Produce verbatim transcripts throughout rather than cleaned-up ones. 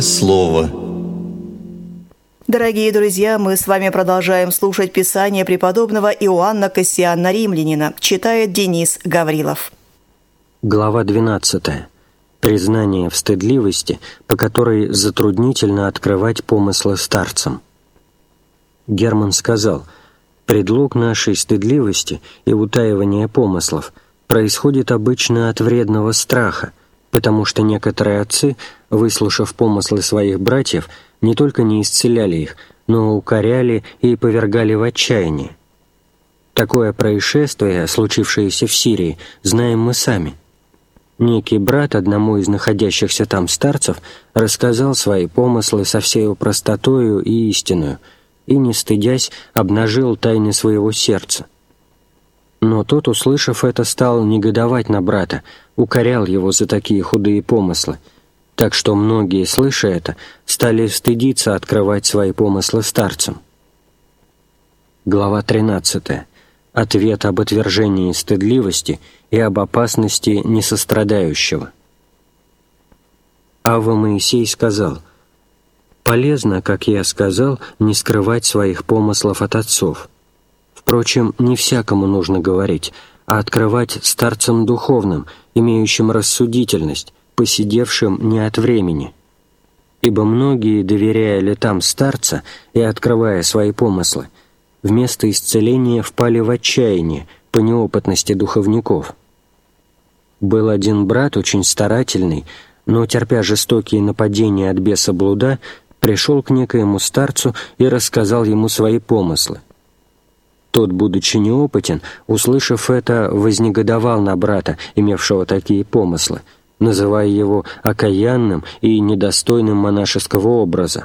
Слово. Дорогие друзья, мы с вами продолжаем слушать Писание преподобного Иоанна Кассиана Римлянина. Читает Денис Гаврилов. Глава двенадцатая. Признание в стыдливости, по которой затруднительно открывать помыслы старцам. Герман сказал: «Предлог нашей стыдливости и утаивания помыслов происходит обычно от вредного страха, потому что некоторые отцы, выслушав помыслы своих братьев, не только не исцеляли их, но укоряли и повергали в отчаяние. Такое происшествие, случившееся в Сирии, знаем мы сами. Некий брат одному из находящихся там старцев рассказал свои помыслы со всею простотою и истиною, и, не стыдясь, обнажил тайны своего сердца. Но тот, услышав это, стал негодовать на брата, укорял его за такие худые помыслы, так что многие, слыша это, стали стыдиться открывать свои помыслы старцам». Глава тринадцатая. Ответ об отвержении стыдливости и об опасности несострадающего. Авва Моисей сказал: «Полезно, как я сказал, не скрывать своих помыслов от отцов. Впрочем, не всякому нужно говорить, а открывать старцам духовным, имеющим рассудительность, посидевшим не от времени. Ибо многие, доверяя летам старца и открывая свои помыслы, вместо исцеления впали в отчаяние по неопытности духовников. Был один брат, очень старательный, но, терпя жестокие нападения от беса блуда, пришел к некоему старцу и рассказал ему свои помыслы. Тот, будучи неопытен, услышав это, вознегодовал на брата, имевшего такие помыслы, называя его окаянным и недостойным монашеского образа.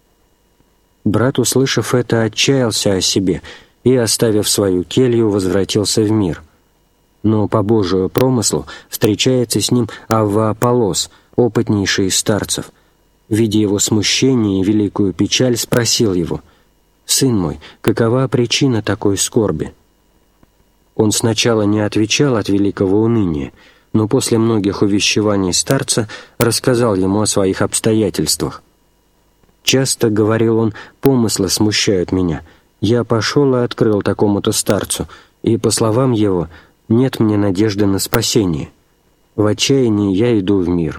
Брат, услышав это, отчаялся о себе и, оставив свою келью, возвратился в мир. Но по Божию промыслу встречается с ним Авва Аполлос, опытнейший из старцев. Видя его смущение и великую печаль, спросил его: «Сын мой, какова причина такой скорби?» Он сначала не отвечал от великого уныния, но после многих увещеваний старца рассказал ему о своих обстоятельствах. «Часто, — говорил он, — помыслы смущают меня. Я пошел и открыл такому-то старцу, и, по словам его, нет мне надежды на спасение. В отчаянии я иду в мир».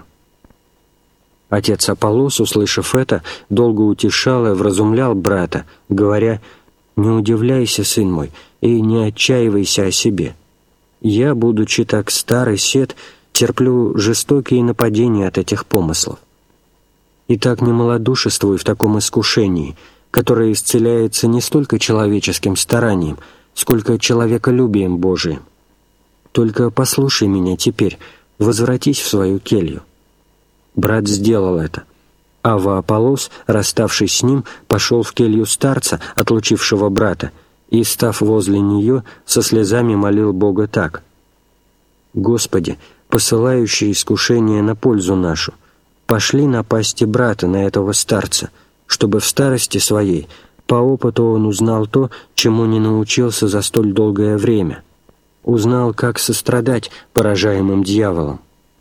Отец Аполлос, услышав это, долго утешал и вразумлял брата, говоря: «Не удивляйся, сын мой, и не отчаивайся о себе. Я, будучи так стар и сед, терплю жестокие нападения от этих помыслов. И так не малодушествуй в таком искушении, которое исцеляется не столько человеческим старанием, сколько человеколюбием Божиим. Только послушай меня теперь, возвратись в свою келью». Брат сделал это. Авва Аполлос, расставшись с ним, пошел в келью старца, отлучившего брата, и, став возле нее, со слезами молил Бога так: «Господи, посылающий искушение на пользу нашу, пошли напасти брата на этого старца, чтобы в старости своей по опыту он узнал то, чему не научился за столь долгое время, узнал, как сострадать поражаемым дьяволом».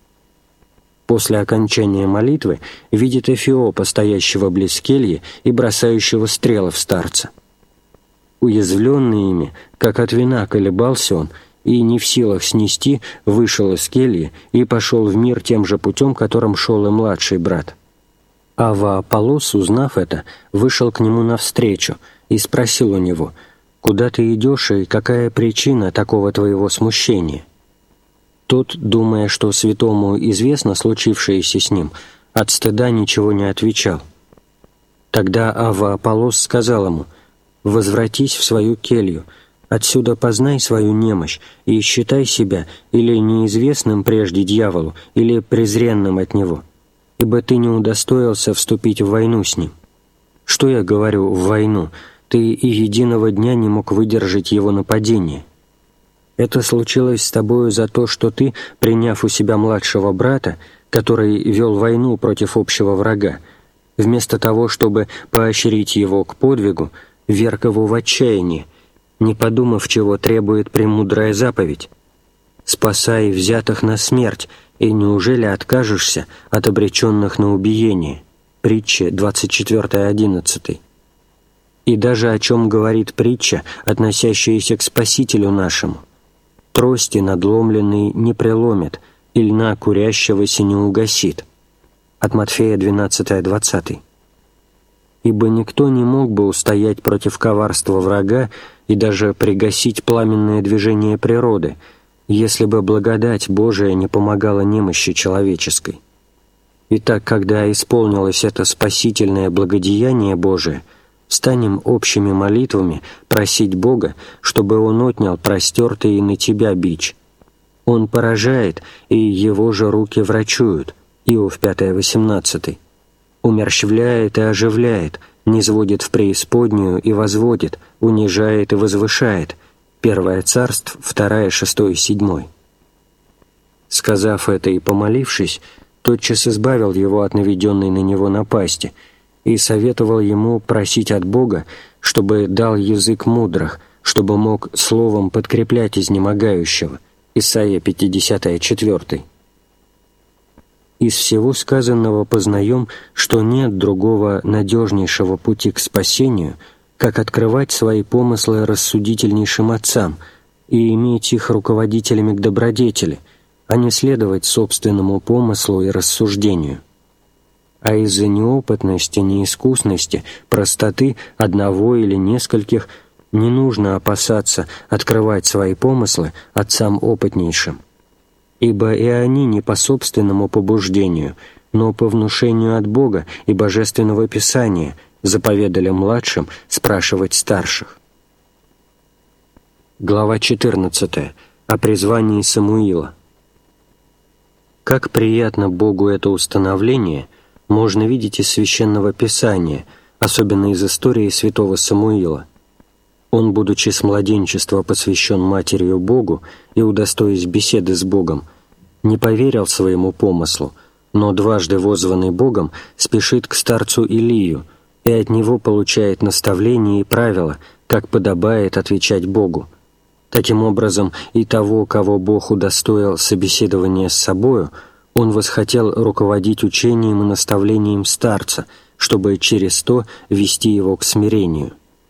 После окончания молитвы видит Эфиопа, стоящего близ кельи и бросающего стрелы в старца. Уязвленный ими, как от вина колебался он, и, не в силах снести, вышел из кельи и пошел в мир тем же путем, которым шел и младший брат. Авва Аполлос, узнав это, вышел к нему навстречу и спросил у него: «Куда ты идешь и какая причина такого твоего смущения?» Тот, думая, что святому известно случившееся с ним, от стыда ничего не отвечал. Тогда Авва Аполлос сказал ему: «Возвратись в свою келью, отсюда познай свою немощь и считай себя или неизвестным прежде дьяволу, или презренным от него, ибо ты не удостоился вступить в войну с ним. Что я говорю в войну? Ты и единого дня не мог выдержать его нападение. Это случилось с тобою за то, что ты, приняв у себя младшего брата, который вел войну против общего врага, вместо того, чтобы поощрить его к подвигу, вверг его в отчаяние, не подумав, чего требует премудрая заповедь: «Спасай взятых на смерть, и неужели откажешься от обреченных на убиение? притчи двадцать четыре одиннадцать. И даже о чем говорит притча, относящаяся к Спасителю нашему: «Трости надломленный не преломит, и льна курящегося не угасит». От Матфея двенадцать двадцать. «Ибо никто не мог бы устоять против коварства врага и даже пригасить пламенное движение природы, если бы благодать Божия не помогала немощи человеческой. Итак, когда исполнилось это спасительное благодеяние Божие, станем общими молитвами просить Бога, чтобы Он отнял простертый на тебя бич. Он поражает, и Его же руки врачуют». Иов пять восемнадцать. «Умерщвляет и оживляет, низводит в преисподнюю и возводит, унижает и возвышает». Первое Царств два шесть семь. Сказав это и помолившись, тотчас избавил его от наведенной на него напасти и советовал ему просить от Бога, чтобы дал язык мудрых, чтобы мог словом подкреплять изнемогающего. Исайя пятьдесят четыре. Из всего сказанного познаем, что нет другого надежнейшего пути к спасению, как открывать свои помыслы рассудительнейшим отцам и иметь их руководителями к добродетели, а не следовать собственному помыслу и рассуждению. А из-за неопытности, неискусности, простоты одного или нескольких не нужно опасаться открывать свои помыслы отцам опытнейшим, ибо и они не по собственному побуждению, но по внушению от Бога и Божественного Писания заповедали младшим спрашивать старших. Глава четырнадцатая. О призвании Самуила. Как приятно Богу это установление, можно видеть из Священного Писания, особенно из истории святого Самуила. Он, будучи с младенчества посвящен Матерью Богу и удостоясь беседы с Богом, не поверил своему помыслу, но дважды воззванный Богом спешит к старцу Илию и от него получает наставление и правила, как подобает отвечать Богу. Таким образом, и того, кого Бог удостоил собеседования с собою, он восхотел руководить учением и наставлением старца, чтобы через то вести его к смирению.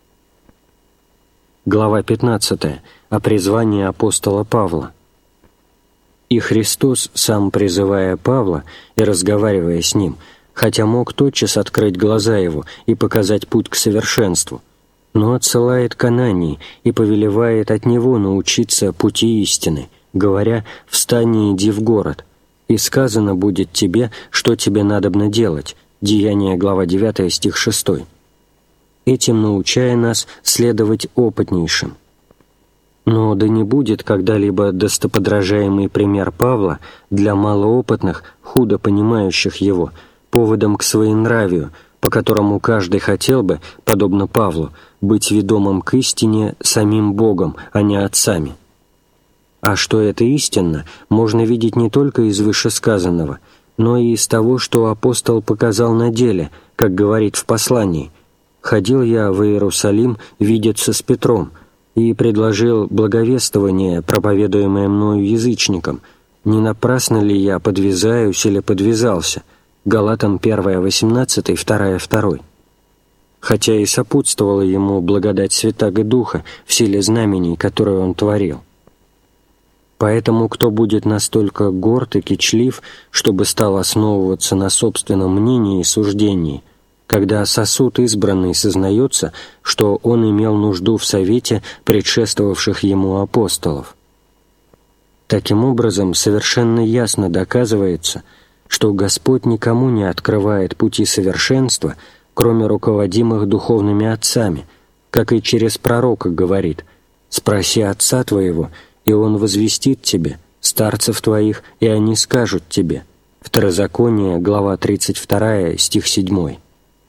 Глава пятнадцатая. О призвании апостола Павла. И Христос, сам призывая Павла и разговаривая с ним, хотя мог тотчас открыть глаза его и показать путь к совершенству, но отсылает к Анании и повелевает от него научиться пути истины, говоря: «Встань и иди в город, и сказано будет тебе, что тебе надобно делать». Деяния, глава девятая, стих шестой. Этим научая нас следовать опытнейшим. Но да не будет когда-либо достоподражаемый пример Павла для малоопытных, худо понимающих его, поводом к своенравию, по которому каждый хотел бы, подобно Павлу, быть ведомым к истине самим Богом, а не отцами. А что это истинно, можно видеть не только из вышесказанного, но и из того, что апостол показал на деле, как говорит в послании: «Ходил я в Иерусалим видеться с Петром и предложил благовествование, проповедуемое мною язычникам. Не напрасно ли я подвязаюсь или подвязался?» Галатам первая восемнадцать, вторая второй. Хотя и сопутствовала ему благодать Святаго Духа в силе знамений, которые он творил. Поэтому кто будет настолько горд и кичлив, чтобы стал основываться на собственном мнении и суждении, когда сосуд избранный сознается, что он имел нужду в совете предшествовавших ему апостолов? Таким образом, совершенно ясно доказывается, что Господь никому не открывает пути совершенства, кроме руководимых духовными отцами, как и через пророка говорит: «Спроси отца твоего, и он возвестит тебе, старцев твоих, и они скажут тебе». Второзаконие, глава тридцать вторая, стих седьмой.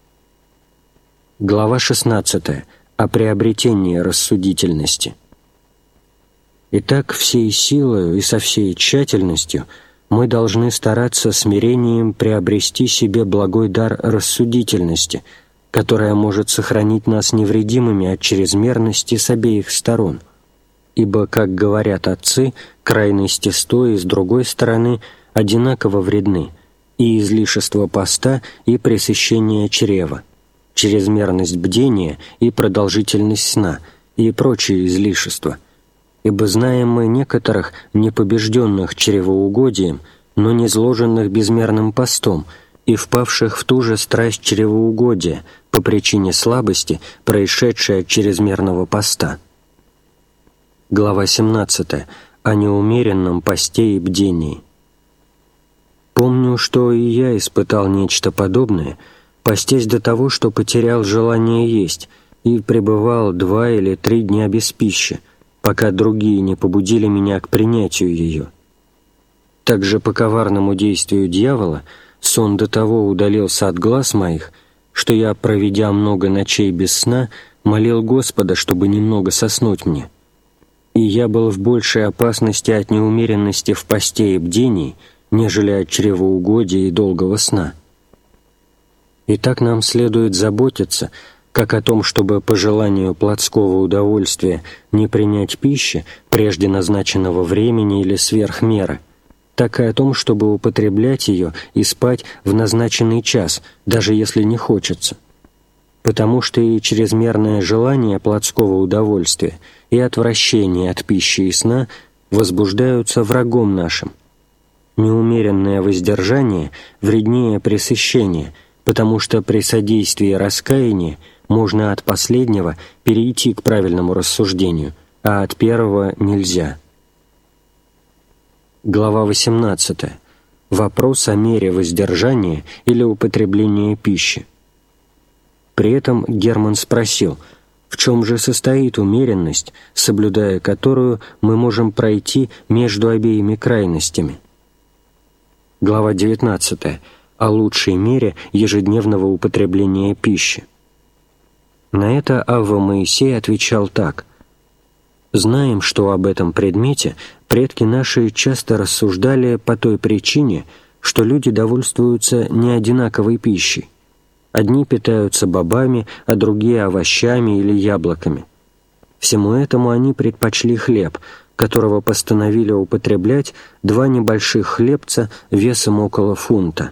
Глава шестнадцатая. О приобретении рассудительности. Итак, всей силою и со всей тщательностью мы должны стараться смирением приобрести себе благой дар рассудительности, которая может сохранить нас невредимыми от чрезмерности с обеих сторон. Ибо, как говорят отцы, крайности с той и с другой стороны одинаково вредны, и излишество поста и пресыщение чрева, чрезмерность бдения и продолжительность сна и прочие излишества. Ибо знаем мы некоторых, непобежденных чревоугодием, но не зложенных безмерным постом, и впавших в ту же страсть чревоугодия по причине слабости, происшедшей от чрезмерного поста. Глава семнадцатая. О неумеренном посте и бдении. Помню, что и я испытал нечто подобное, постясь до того, что потерял желание есть, и пребывал два или три дня без пищи, пока другие не побудили меня к принятию ее. Также по коварному действию дьявола сон до того удалился от глаз моих, что я, проведя много ночей без сна, молил Господа, чтобы немного соснуть мне. И я был в большей опасности от неумеренности в посте и бдении, нежели от чревоугодия и долгого сна. Итак, нам следует заботиться как о том, чтобы по желанию плотского удовольствия не принять пищи прежде назначенного времени или сверх меры, так и о том, чтобы употреблять ее и спать в назначенный час, даже если не хочется. Потому что и чрезмерное желание плотского удовольствия и отвращение от пищи и сна возбуждаются врагом нашим. Неумеренное воздержание вреднее пресыщения, потому что при содействии раскаяния можно от последнего перейти к правильному рассуждению, а от первого нельзя. Глава восемнадцатая. Вопрос о мере воздержания или употребления пищи. При этом Герман спросил, в чем же состоит умеренность, соблюдая которую мы можем пройти между обеими крайностями. Глава девятнадцатая. О лучшей мере ежедневного употребления пищи. На это Авва Моисей отвечал так: «Знаем, что об этом предмете предки наши часто рассуждали по той причине, что люди довольствуются неодинаковой пищей. Одни питаются бобами, а другие овощами или яблоками. Всему этому они предпочли хлеб, которого постановили употреблять два небольших хлебца весом около фунта».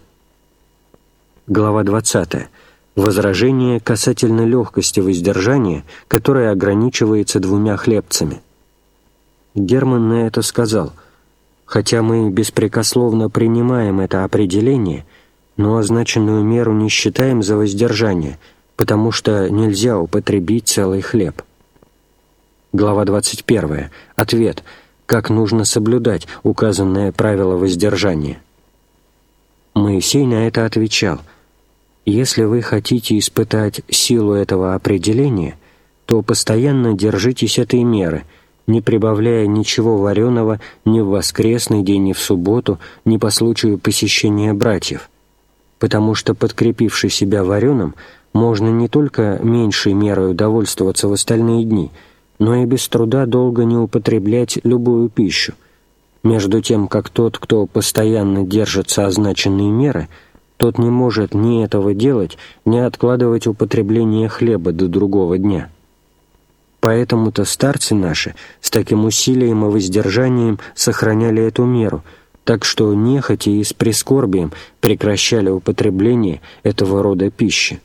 Глава двадцатая. Возражение касательно легкости воздержания, которое ограничивается двумя хлебцами. Герман на это сказал: «Хотя мы беспрекословно принимаем это определение, но означенную меру не считаем за воздержание, потому что нельзя употребить целый хлеб». Глава двадцать первая. Ответ. Как нужно соблюдать указанное правило воздержания? Моисей на это отвечал: «Если вы хотите испытать силу этого определения, то постоянно держитесь этой меры, не прибавляя ничего вареного ни в воскресный день, ни в субботу, ни по случаю посещения братьев, потому что, подкрепивши себя вареным, можно не только меньшей мерой удовольствоваться в остальные дни, но и без труда долго не употреблять любую пищу, между тем, как тот, кто постоянно держится означенной меры, тот не может ни этого делать, ни откладывать употребление хлеба до другого дня. Поэтому-то старцы наши с таким усилием и воздержанием сохраняли эту меру, так что нехотя и с прискорбием прекращали употребление этого рода пищи.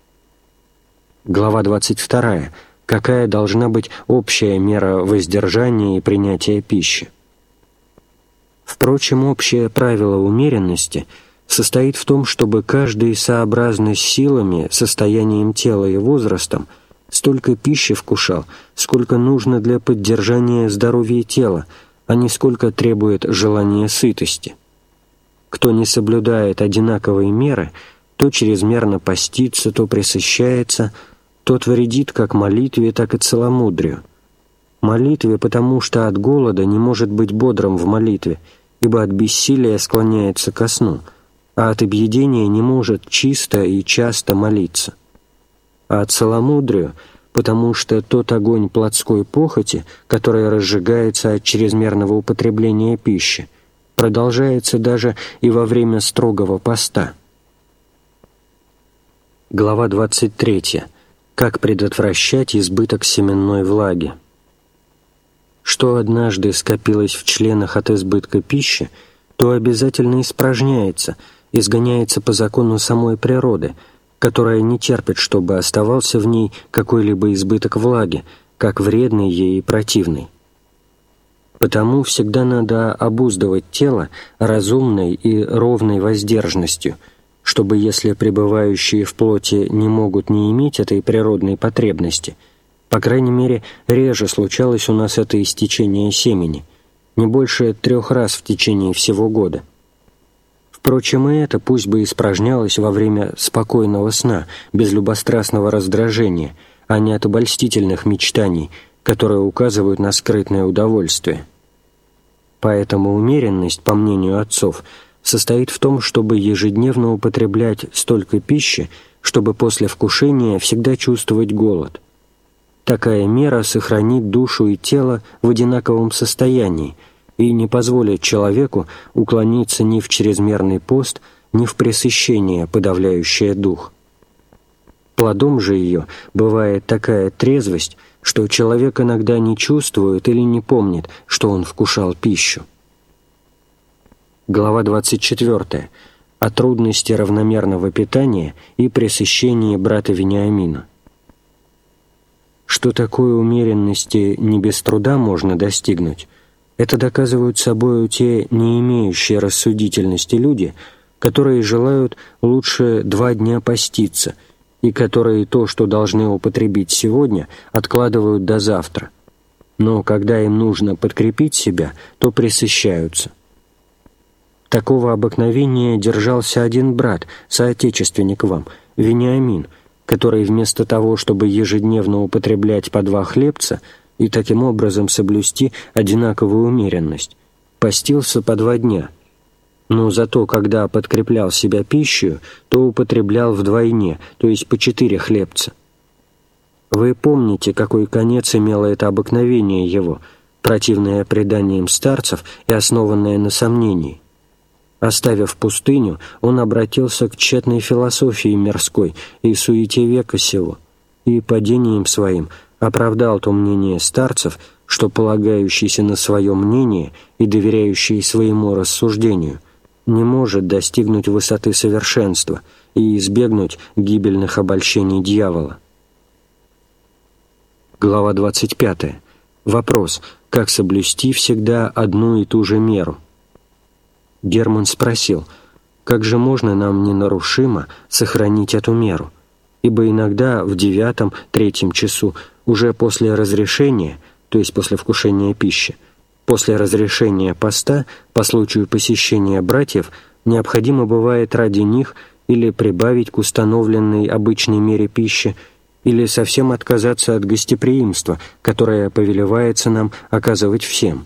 Глава двадцать вторая. Какая должна быть общая мера воздержания и принятия пищи? Впрочем, общее правило умеренности состоит в том, чтобы каждый сообразно с силами, состоянием тела и возрастом столько пищи вкушал, сколько нужно для поддержания здоровья тела, а не сколько требует желания сытости. Кто не соблюдает одинаковой меры, то чрезмерно постится, то пресыщается, тот вредит как молитве, так и целомудрию. Молитве, потому что от голода не может быть бодрым в молитве, ибо от бессилия склоняется ко сну, а от объедения не может чисто и часто молиться. А целомудрию, потому что тот огонь плотской похоти, который разжигается от чрезмерного употребления пищи, продолжается даже и во время строгого поста. Глава двадцать третья. Как предотвращать избыток семенной влаги? Что однажды скопилось в членах от избытка пищи, то обязательно испражняется, изгоняется по закону самой природы, которая не терпит, чтобы оставался в ней какой-либо избыток влаги, как вредный ей и противный. Потому всегда надо обуздывать тело разумной и ровной воздержанностью, чтобы, если пребывающие в плоти не могут не иметь этой природной потребности, по крайней мере, реже случалось у нас это истечение семени, не больше трех раз в течение всего года. Впрочем, и это пусть бы испражнялось во время спокойного сна, без любострастного раздражения, а не от обольстительных мечтаний, которые указывают на скрытное удовольствие. Поэтому умеренность, по мнению отцов, состоит в том, чтобы ежедневно употреблять столько пищи, чтобы после вкушения всегда чувствовать голод. Такая мера сохранит душу и тело в одинаковом состоянии и не позволит человеку уклониться ни в чрезмерный пост, ни в пресыщение, подавляющее дух. Плодом же ее бывает такая трезвость, что человек иногда не чувствует или не помнит, что он вкушал пищу. Глава двадцать четвёртая. О трудности равномерного питания и пресыщении брата Вениамина. Что такое умеренности не без труда можно достигнуть, это доказывают собою те не имеющие рассудительности люди, которые желают лучше два дня поститься, и которые то, что должны употребить сегодня, откладывают до завтра. Но когда им нужно подкрепить себя, то пресыщаются. Такого обыкновения держался один брат, соотечественник вам, Вениамин, который вместо того, чтобы ежедневно употреблять по два хлебца и таким образом соблюсти одинаковую умеренность, постился по два дня, но зато, когда подкреплял себя пищей, то употреблял вдвойне, то есть по четыре хлебца. Вы помните, какой конец имело это обыкновение его, противное преданиям старцев и основанное на сомнении. Оставив пустыню, он обратился к тщетной философии мирской и суете века сего, и падением своим оправдал то мнение старцев, что полагающийся на свое мнение и доверяющий своему рассуждению не может достигнуть высоты совершенства и избегнуть гибельных обольщений дьявола. Глава двадцать пятая. Вопрос: как соблюсти всегда одну и ту же меру? Герман спросил, как же можно нам ненарушимо сохранить эту меру, ибо иногда в девятом, третьем часу, уже после разрешения, то есть после вкушения пищи, после разрешения поста, по случаю посещения братьев, необходимо бывает ради них или прибавить к установленной обычной мере пищи, или совсем отказаться от гостеприимства, которое повелевается нам оказывать всем.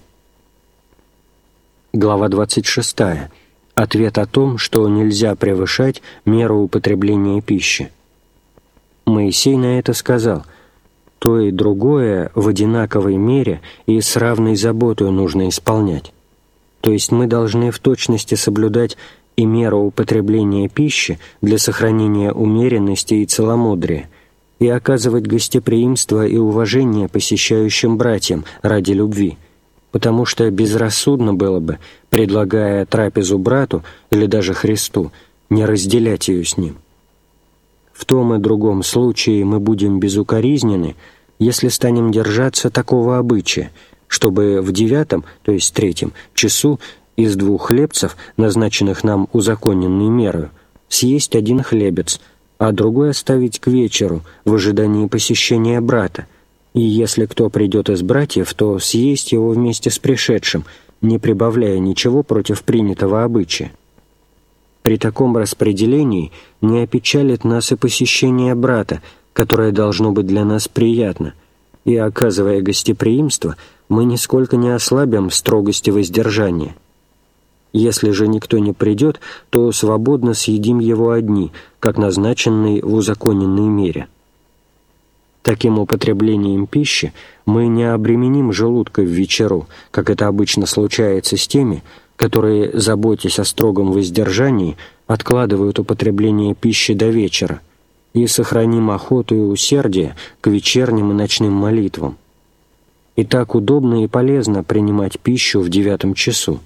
Глава двадцать шестая. Ответ о том, что нельзя превышать меру употребления пищи. Моисей на это сказал: «То и другое в одинаковой мере и с равной заботой нужно исполнять». То есть мы должны в точности соблюдать и меру употребления пищи для сохранения умеренности и целомудрия, и оказывать гостеприимство и уважение посещающим братьям ради любви, потому что безрассудно было бы, предлагая трапезу брату или даже Христу, не разделять ее с ним. В том и другом случае мы будем безукоризнены, если станем держаться такого обычая, чтобы в девятом, то есть третьем, часу из двух хлебцев, назначенных нам узаконенной мерою, съесть один хлебец, а другой оставить к вечеру в ожидании посещения брата, и если кто придет из братьев, то съесть его вместе с пришедшим, не прибавляя ничего против принятого обычая. При таком распределении не опечалит нас и посещение брата, которое должно быть для нас приятно, и, оказывая гостеприимство, мы нисколько не ослабим строгости воздержания. Если же никто не придет, то свободно съедим его одни, как назначенный в узаконенной мере. Таким употреблением пищи мы не обременим желудка в вечеру, как это обычно случается с теми, которые, заботясь о строгом воздержании, откладывают употребление пищи до вечера, и сохраним охоту и усердие к вечерним и ночным молитвам. И так удобно и полезно принимать пищу в девятом часу,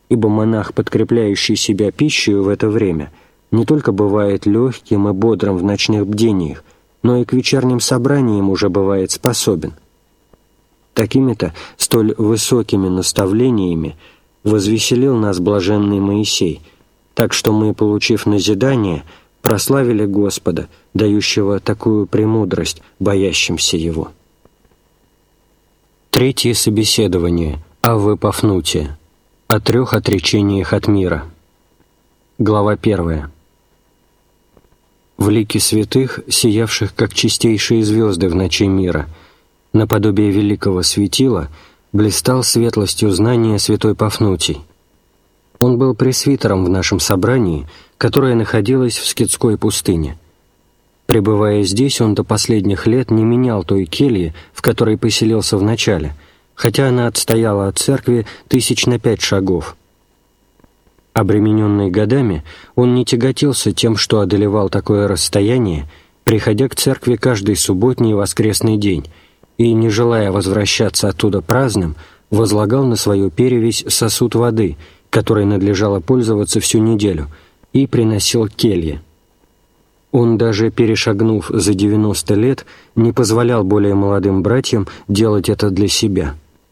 ибо монах, подкрепляющий себя пищей в это время, не только бывает легким и бодрым в ночных бдениях, но и к вечерним собраниям уже бывает способен. Такими-то столь высокими наставлениями возвеселил нас блаженный Моисей, так что мы, получив назидание, прославили Господа, дающего такую премудрость боящимся Его. Третье собеседование Аввы Пафнутия о трех отречениях от мира. Глава первая. В лике святых, сиявших как чистейшие звезды в ночи мира, наподобие великого светила, блистал светлостью знания святой Пафнутий. Он был пресвитером в нашем собрании, которое находилось в Скитской пустыне. Пребывая здесь, он до последних лет не менял той кельи, в которой поселился вначале, хотя она отстояла от церкви тысяч на пять шагов. Обремененный годами, он не тяготился тем, что одолевал такое расстояние, приходя к церкви каждый субботний и воскресный день, и, не желая возвращаться оттуда праздным, возлагал на свою перевесь сосуд воды, которой надлежало пользоваться всю неделю, и приносил к келье. Он, даже перешагнув за девяносто лет, не позволял более молодым братьям делать это для себя.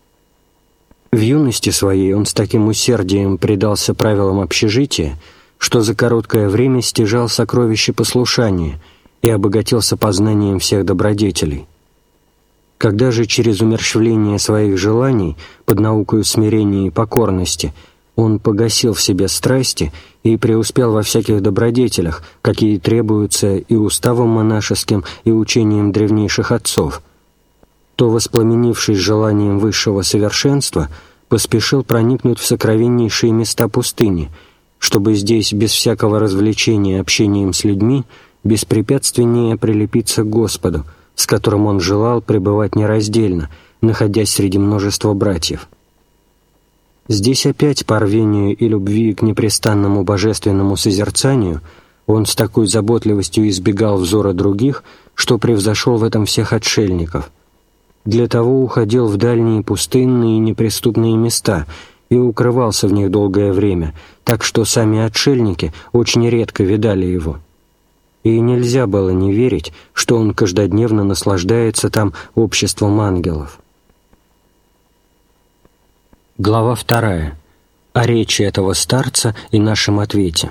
В юности своей он с таким усердием предался правилам общежития, что за короткое время стяжал сокровища послушания и обогатился познанием всех добродетелей. Когда же через умерщвление своих желаний под наукою смирения и покорности он погасил в себе страсти и преуспел во всяких добродетелях, какие требуются и уставом монашеским, и учением древнейших отцов, то, воспламенившись желанием высшего совершенства, поспешил проникнуть в сокровеннейшие места пустыни, чтобы здесь, без всякого развлечения общением с людьми, беспрепятственнее прилепиться к Господу, с которым он желал пребывать нераздельно, находясь среди множества братьев. Здесь опять по рвению и любви к непрестанному божественному созерцанию он с такой заботливостью избегал взора других, что превзошел в этом всех отшельников. Для того уходил в дальние пустынные и неприступные места и укрывался в них долгое время, так что сами отшельники очень редко видали его. И нельзя было не верить, что он каждодневно наслаждается там обществом ангелов. Глава вторая. О речи этого старца и нашем ответе.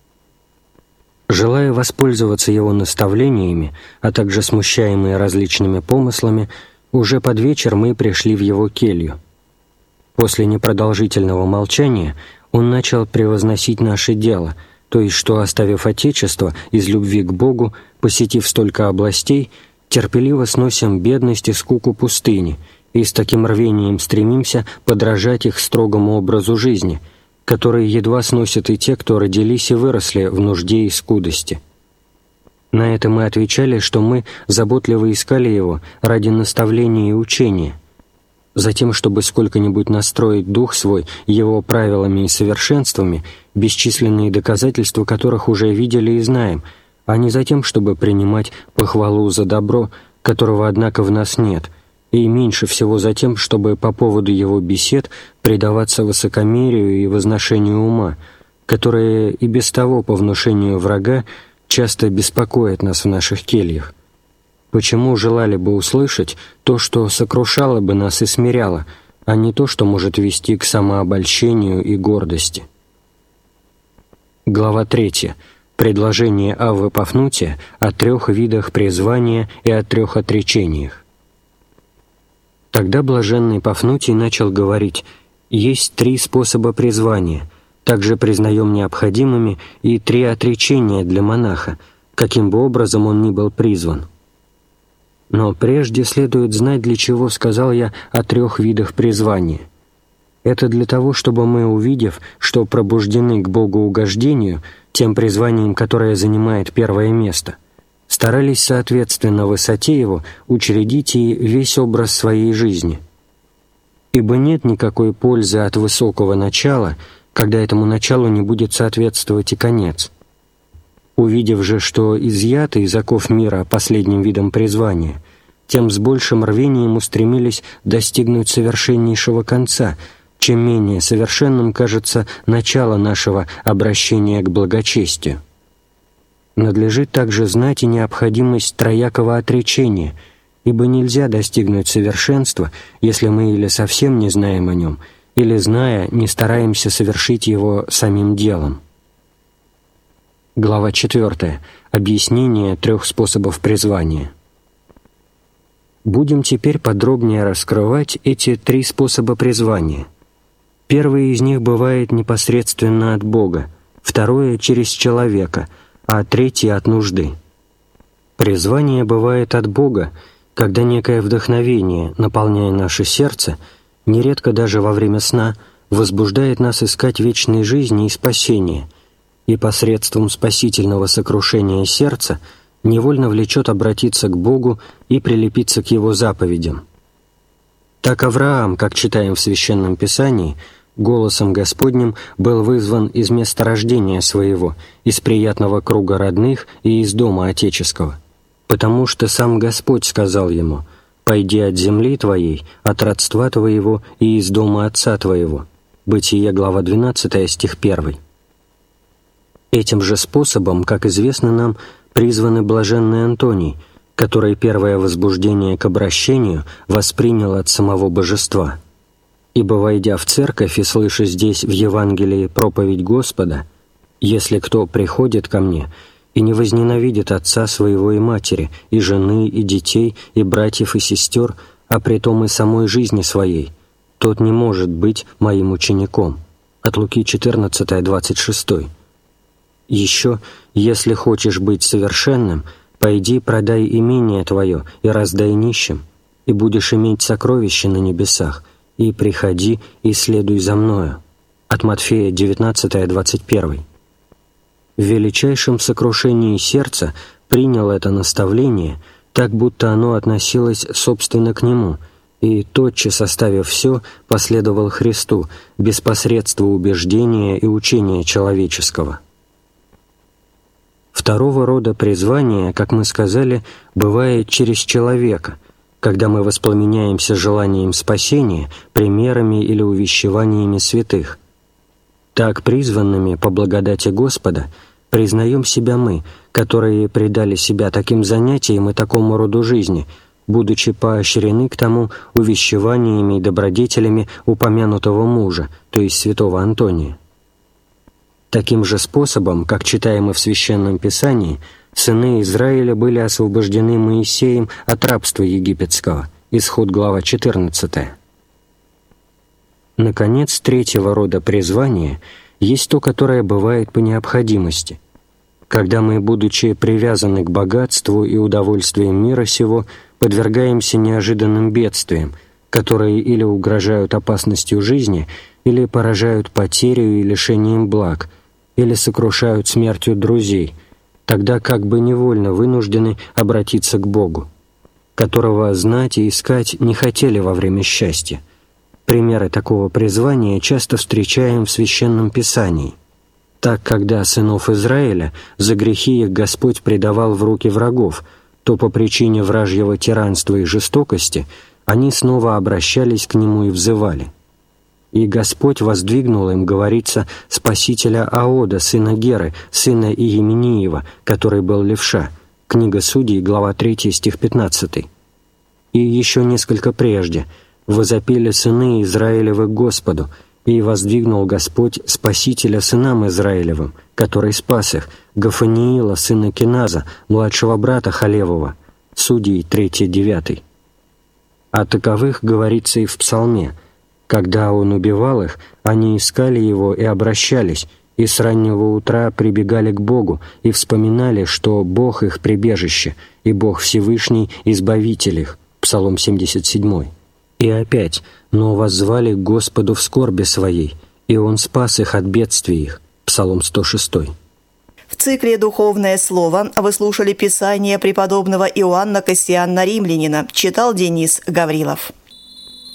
Желая воспользоваться его наставлениями, а также смущаемые различными помыслами, уже под вечер мы пришли в его келью. После непродолжительного молчания он начал превозносить наше дело, то есть что, оставив Отечество из любви к Богу, посетив столько областей, терпеливо сносим бедность и скуку пустыни, и с таким рвением стремимся подражать их строгому образу жизни, который едва сносят и те, кто родились и выросли в нужде и скудости. На это мы отвечали, что мы заботливо искали его ради наставления и учения, затем, чтобы сколько-нибудь настроить дух свой его правилами и совершенствами, бесчисленные доказательства которых уже видели и знаем, а не затем, чтобы принимать похвалу за добро, которого, однако, в нас нет, и меньше всего за тем, чтобы по поводу его бесед предаваться высокомерию и возношению ума, которое и без того по внушению врага часто беспокоит нас в наших кельях. Почему желали бы услышать то, что сокрушало бы нас и смиряло, а не то, что может вести к самообольщению и гордости? Глава третья. Предложение Аввы Пафнутия о трех видах призвания и о трех отречениях. Тогда блаженный Пафнутий начал говорить: «Есть три способа призвания, также признаем необходимыми и три отречения для монаха, каким бы образом он ни был призван. Но прежде следует знать, для чего сказал я о трех видах призвания. Это для того, чтобы мы, увидев, что пробуждены к Богоугождению, тем призванием, которое занимает первое место, старались соответственно высоте его учредить и весь образ своей жизни. Ибо нет никакой пользы от высокого начала, когда этому началу не будет соответствовать и конец. Увидев же, что изъяты из оков мира последним видом призвания, тем с большим рвением устремились достигнуть совершеннейшего конца, чем менее совершенным кажется начало нашего обращения к благочестию. Надлежит также знать и необходимость троякого отречения, ибо нельзя достигнуть совершенства, если мы или совсем не знаем о нем, или, зная, не стараемся совершить его самим делом. Глава четвертая. Объяснение трех способов призвания. Будем теперь подробнее раскрывать эти три способа призвания. Первый из них бывает непосредственно от Бога, второе — через человека, а третье — от нужды. Призвание бывает от Бога, когда некое вдохновение, наполняя наше сердце, нередко даже во время сна, возбуждает нас искать вечной жизни и спасения, и посредством спасительного сокрушения сердца невольно влечет обратиться к Богу и прилепиться к Его заповедям. Так Авраам, как читаем в Священном Писании, голосом Господним был вызван из места рождения своего, из приятного круга родных и из дома отеческого, потому что сам Господь сказал ему: «Пойди от земли твоей, от родства твоего и из дома отца твоего». Бытие, глава двенадцатая, стих первый. Этим же способом, как известно нам, призван и блаженный Антоний, который первое возбуждение к обращению воспринял от самого Божества. Ибо, войдя в церковь и слыша здесь в Евангелии проповедь Господа: «Если кто приходит ко мне и не возненавидит отца своего и матери, и жены, и детей, и братьев, и сестер, а притом и самой жизни своей, тот не может быть моим учеником». От Луки четырнадцатая, двадцать шесть. Еще: «Если хочешь быть совершенным, пойди продай имение твое и раздай нищим, и будешь иметь сокровища на небесах, и приходи и следуй за мною». От Матфея девятнадцатая, двадцать один. В величайшем сокрушении сердца принял это наставление, так будто оно относилось собственно к нему, и, тотчас оставив все, последовал Христу без посредства убеждения и учения человеческого. Второго рода призвание, как мы сказали, бывает через человека, когда мы воспламеняемся желанием спасения примерами или увещеваниями святых. Так призванными по благодати Господа признаем себя мы, которые предали себя таким занятиям и такому роду жизни, будучи поощрены к тому увещеваниями и добродетелями упомянутого мужа, то есть святого Антония. Таким же способом, как читаем и в Священном Писании, сыны Израиля были освобождены Моисеем от рабства египетского. Исход, глава четырнадцатая. Наконец, третьего рода призвание есть то, которое бывает по необходимости, когда мы, будучи привязаны к богатству и удовольствиям мира сего, подвергаемся неожиданным бедствиям, которые или угрожают опасностью жизни, или поражают потерей и лишением благ, или сокрушают смертью друзей, тогда как бы невольно вынуждены обратиться к Богу, которого знать и искать не хотели во время счастья. Примеры такого призвания часто встречаем в Священном Писании. Так, когда сынов Израиля за грехи их Господь предавал в руки врагов, то по причине вражьего тиранства и жестокости они снова обращались к Нему и взывали. И Господь воздвигнул им, говорится, спасителя Аода, сына Геры, сына Иемениева, который был левша. Книга Судей, глава третья, стих пятнадцатый. И еще несколько прежде: «Возопили сыны Израилевы к Господу, и воздвигнул Господь спасителя сынам Израилевым, который спас их, Гафаниила, сына Киназа, младшего брата Халевова». Судей третья, девятый. О таковых говорится и в Псалме: «Когда он убивал их, они искали его и обращались, и с раннего утра прибегали к Богу и вспоминали, что Бог их прибежище, и Бог Всевышний избавитель их». Псалом семьдесят семь. И опять: «Но воззвали к Господу в скорби своей, и Он спас их от бедствий их». Псалом сто шесть. В цикле «Духовное слово» вы слушали Писание преподобного Иоанна Кассиана Римлянина, читал Денис Гаврилов.